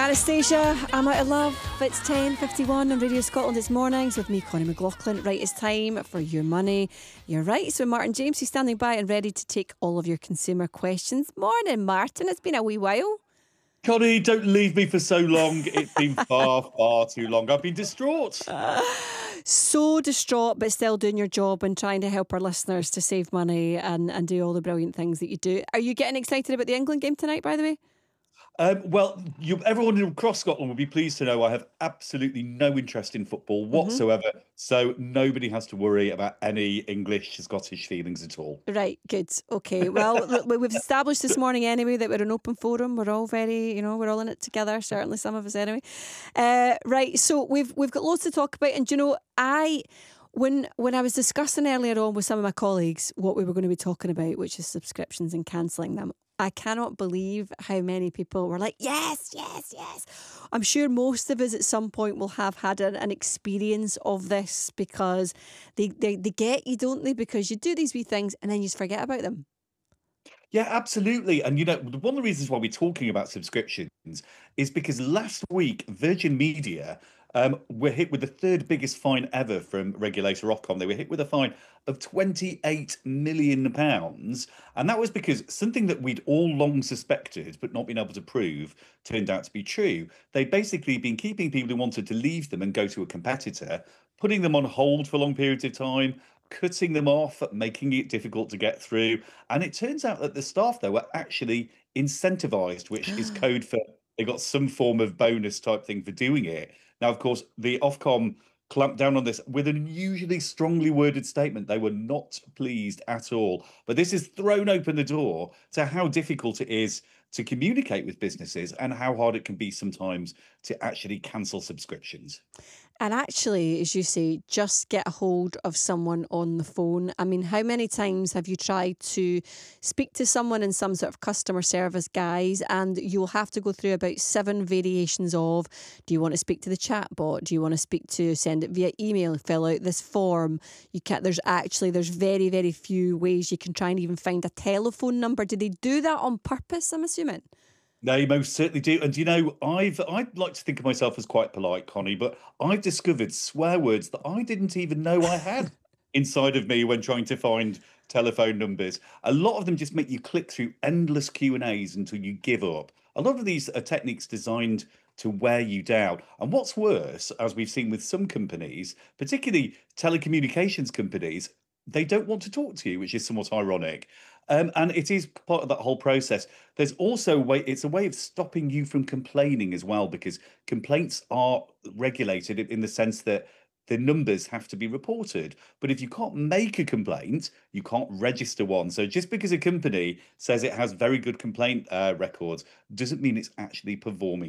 Anastasia, I'm out of love. It's 10:51 on Radio Scotland. It's mornings with me, Connie McLaughlin. Right, it's time for Your Money, Your Rights. So Martin James is standing by and ready to take all of your consumer questions. Morning, Martin. It's been a wee while. Connie, don't leave me for so long. It's been far, far too long. I've been distraught. So distraught, but still doing your job and trying to help our listeners to save money and do all the brilliant things that you do. Are you getting excited about the England game tonight, by the way? Everyone across Scotland will be pleased to know I have absolutely no interest in football whatsoever. So nobody has to worry about any English Scottish feelings at all. Right, good. Okay. Well, look, we've established this morning anyway that we're an open forum. We're all very, we're all in it together. Certainly some of us anyway. Right. So we've got loads to talk about. And when I was discussing earlier on with some of my colleagues what we were going to be talking about, which is subscriptions and cancelling them, I cannot believe how many people were like, yes, yes, yes. I'm sure most of us at some point will have had an experience of this because they get you, don't they? Because you do these wee things and then you just forget about them. Yeah, absolutely. And one of the reasons why we're talking about subscriptions is because last week Virgin Media were hit with the third biggest fine ever from regulator Ofcom. They were hit with a fine of £28 million. And that was because something that we'd all long suspected but not been able to prove turned out to be true. They'd basically been keeping people who wanted to leave them and go to a competitor, putting them on hold for long periods of time, cutting them off, making it difficult to get through. And it turns out that the staff, though, were actually incentivized, which is code for they got some form of bonus type thing for doing it. Now, of course, the Ofcom clamped down on this with an unusually strongly worded statement. They were not pleased at all. But this has thrown open the door to how difficult it is to communicate with businesses and how hard it can be sometimes to actually cancel subscriptions. And actually, as you say, just get a hold of someone on the phone. I mean, how many times have you tried to speak to someone in some sort of customer service guise and you'll have to go through about 7 variations of, do you want to speak to the chat bot? Do you want to send it via email, fill out this form? There's very, very few ways you can try and even find a telephone number. Did they do that on purpose, I'm assuming? They most certainly do. And I'd like to think of myself as quite polite, Connie, but I've discovered swear words that I didn't even know I had inside of me when trying to find telephone numbers. A lot of them just make you click through endless Q&As until you give up. A lot of these are techniques designed to wear you down. And what's worse, as we've seen with some companies, particularly telecommunications companies, they don't want to talk to you, which is somewhat ironic. And it is part of that whole process. There's also it's a way of stopping you from complaining as well, because complaints are regulated in the sense that the numbers have to be reported. But if you can't make a complaint, you can't register one. So just because a company says it has very good complaint records doesn't mean it's actually performing